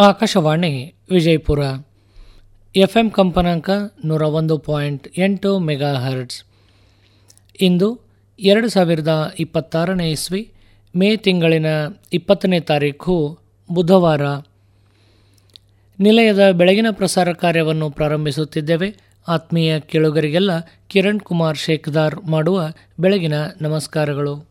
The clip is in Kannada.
ಆಕಾಶವಾಣಿ ವಿಜಯಪುರ FM ಕಂಪನಾಂಕ 101.8 ಮೆಗಾಹರ್ಟ್ಸ್. ಇಂದು 2026ನೇ ಇಸ್ವಿ ಮೇ ತಿಂಗಳಿನ 20ನೇ ತಾರೀಖು ಬುಧವಾರ. ನಿಲಯದ ಬೆಳಗಿನ ಪ್ರಸಾರ ಕಾರ್ಯವನ್ನು ಪ್ರಾರಂಭಿಸುತ್ತಿದ್ದೇವೆ. ಆತ್ಮೀಯ ಕೇಳುಗರಿಗೆಲ್ಲ ಕಿರಣ್ ಕುಮಾರ್ ಶೇಖದಾರ್ ಮಾಡುವ ಬೆಳಗಿನ ನಮಸ್ಕಾರಗಳು.